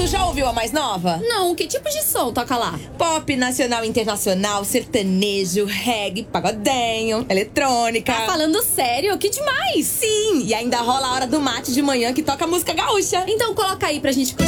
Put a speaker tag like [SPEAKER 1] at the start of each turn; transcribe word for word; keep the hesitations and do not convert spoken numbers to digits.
[SPEAKER 1] Tu já ouviu a mais nova?
[SPEAKER 2] Não, que tipo de som toca lá?
[SPEAKER 1] Pop nacional e internacional, sertanejo, reggae, pagodinho, eletrônica.
[SPEAKER 2] Tá falando sério? Que demais!
[SPEAKER 1] Sim, e ainda rola a hora do mate de manhã que toca música gaúcha.
[SPEAKER 2] Então coloca aí pra gente